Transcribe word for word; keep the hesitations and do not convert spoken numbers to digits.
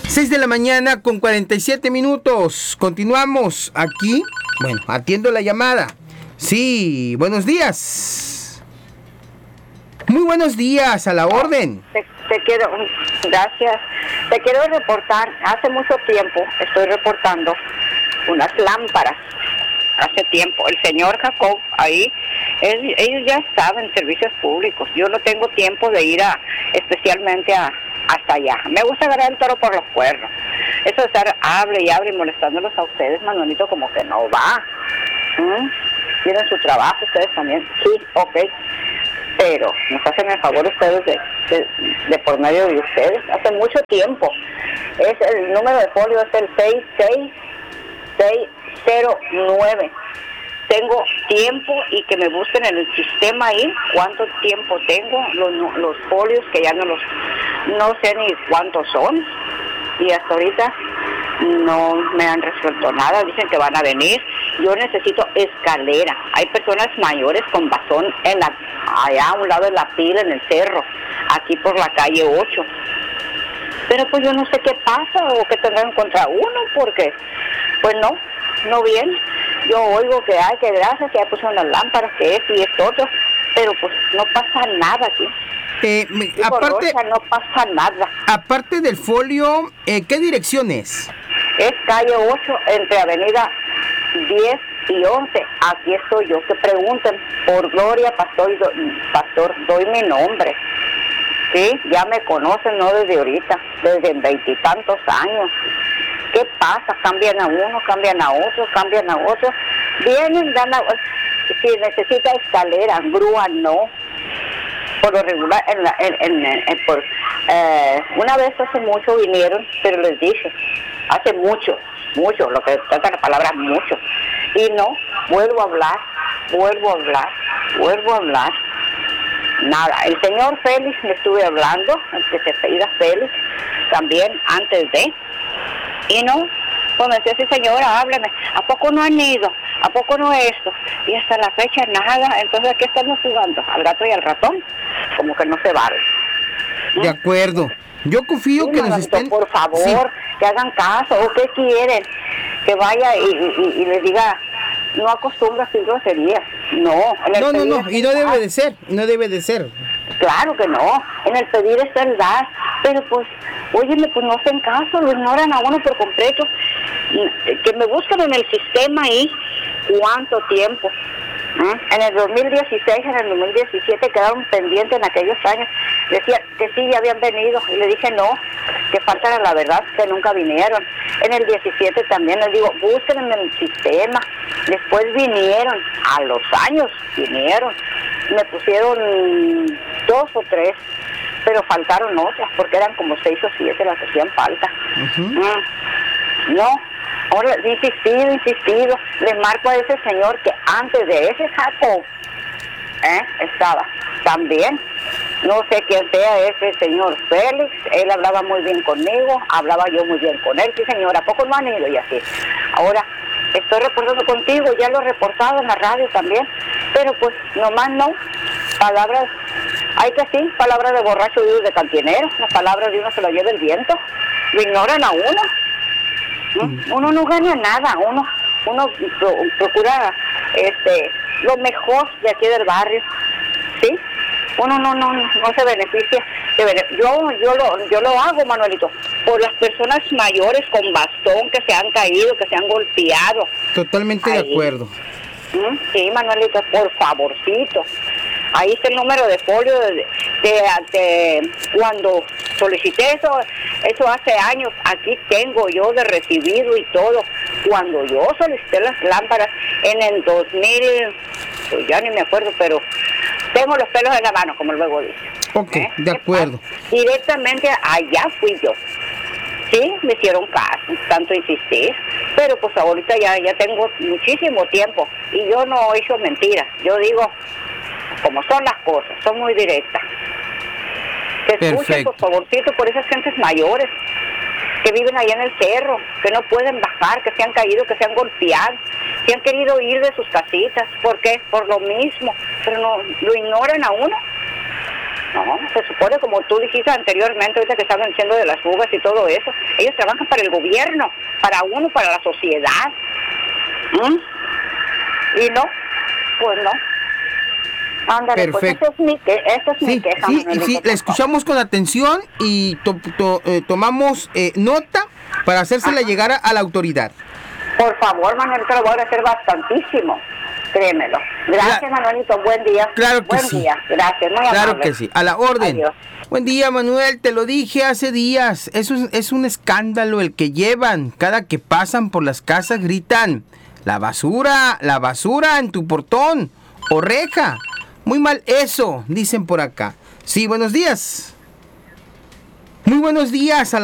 seis de la mañana con cuarenta y siete minutos. Continuamos aquí. Bueno, atiendo la llamada. Sí, buenos días. Muy buenos días, a la orden. Te, te quiero, gracias. Te quiero reportar, hace mucho tiempo estoy reportando unas lámparas. Hace tiempo, el señor Jacob, ahí, él, ellos ya estaban en servicios públicos. Yo no tengo tiempo de ir a, especialmente a, hasta allá. Me gusta agarrar el toro por los cuernos. Eso de estar hable y hable y molestándolos a ustedes, Manuelito, como que no va. ¿Mm? Tienen su trabajo, ustedes también. Sí, ok. Pero nos hacen el favor ustedes de, de, de por medio de ustedes. Hace mucho tiempo. Es el número de folio es el seis seis seis cero nueve. Tengo tiempo y que me busquen en el sistema ahí cuánto tiempo tengo, los, los folios que ya no los, no sé ni cuántos son, y hasta ahorita no me han resuelto nada. Dicen que van a venir. Yo necesito escalera. Hay personas mayores con bastón en la, allá a un lado de la pila en el cerro, aquí por la calle ocho. Pero pues yo no sé qué pasa o qué tendrán contra uno, porque pues no, no viene. Yo oigo que hay, que gracias, que ya pusieron las lámparas, que es y esto otro, pero pues no pasa nada aquí. Eh, me, aparte, Rocha, no pasa nada. Aparte del folio, eh, ¿qué dirección es? Es calle ocho, entre avenida diez y once. Aquí estoy yo. Que pregunten por Gloria Pastor, do, Pastor, doy mi nombre. Sí, ya me conocen, no desde ahorita, desde veintitantos años. ¿Qué pasa? Cambian a uno, cambian a otro, cambian a otro. Vienen, dan a... Si necesita escalera, grúa, no. Por lo regular, en la, en, en, en, por, eh, una vez hace mucho vinieron, pero les dije, hace mucho, mucho, lo que trata la palabra mucho. Y no, vuelvo a hablar, vuelvo a hablar, vuelvo a hablar. Nada, el señor Félix me estuve hablando, el que se apellida Félix, también antes de, y no, pues me decía, sí señora, háblame, ¿a poco no han ido? ¿A poco no esto? Y hasta la fecha nada. Entonces, ¿a qué estamos jugando? ¿Al gato y al ratón? Como que no se vale. ¿Mm? De acuerdo. Yo confío sí, que nos estén... Por favor, sí. Que hagan caso. ¿O qué quieren? Que vaya y, y, y les diga, no acostumbra a decir groserías. No. En el no, no, no. Y no debe dar. de ser. No debe de ser. Claro que no. En el pedir está el dar. Pero pues, óyeme, pues no hacen caso. Lo ignoran a uno por completo. Que me busquen en el sistema ahí cuánto tiempo. ¿Mm? En el dos mil dieciséis, en el dos mil diecisiete quedaron pendientes en aquellos años. Decía que sí, ya habían venido. Y le dije no, que faltan la verdad, que nunca vinieron. En el diecisiete también les digo, busquen en el sistema. Después vinieron, a los años vinieron. Me pusieron dos o tres, pero faltaron otras, porque eran como seis o siete las que hacían falta. Uh-huh. ¿Mm? No. Ahora, insistido, insistido, le marco a ese señor que antes de ese Jacob ¿eh? estaba también, no sé quién sea ese señor Félix, él hablaba muy bien conmigo, hablaba yo muy bien con él, sí señora, ¿a poco no han ido? Y así. Ahora, estoy reportando contigo, ya lo he reportado en la radio también, pero pues nomás no, palabras, hay que sí, palabras de borracho y de cantinero, las palabras de uno se las lleva el viento, lo ignoran a uno. ¿Mm? Uno no gana nada, uno uno pro, procura este lo mejor de aquí del barrio, ¿sí? Uno no no no se beneficia de bene- yo yo lo yo lo hago, Manuelito, por las personas mayores con bastón que se han caído, que se han golpeado. Totalmente Ahí. de acuerdo. ¿Mm? Sí, Manuelito, por favorcito. Ahí está el número de folio de, de, de cuando solicité eso, eso hace años. Aquí tengo yo de recibido y todo. Cuando yo solicité las lámparas en el dos mil, pues ya ni me acuerdo, pero tengo los pelos en la mano, como luego dice. Ok, ¿Eh? de acuerdo. Directamente allá fui yo. Sí, me hicieron caso, tanto insistir, pero pues ahorita ya, ya tengo muchísimo tiempo y yo no he hecho mentiras. Yo digo como son las cosas, son muy directas. Que escuchen, por favorcito, por esas gentes mayores que viven allá en el cerro, que no pueden bajar, que se han caído, que se han golpeado, que han querido ir de sus casitas. ¿Por qué? Por lo mismo, pero no lo ignoran a uno. No, se supone, como tú dijiste anteriormente, ahorita que estaban diciendo de las fugas y todo eso, ellos trabajan para el gobierno, para uno, para la sociedad. ¿Mm? Y no, pues no. Ándale, perfecto. Pues eso es mi, que, eso es sí, mi queja. Sí, sí, sí, la escuchamos con atención y to, to, eh, tomamos eh, nota para hacérsela Ajá. llegar a, a la autoridad. Por favor, Manuelito, lo voy a agradecer bastantísimo. Créemelo. Gracias, Cla- Manuelito. Buen día. Claro que Buen sí. día. Gracias. Muy Claro amable. que sí, a la orden. Adiós. Buen día, Manuel, te lo dije hace días. Eso es, es un escándalo el que llevan. Cada que pasan por las casas gritan: la basura, la basura en tu portón o reja. Muy mal eso, dicen por acá. Sí, buenos días. Muy buenos días a la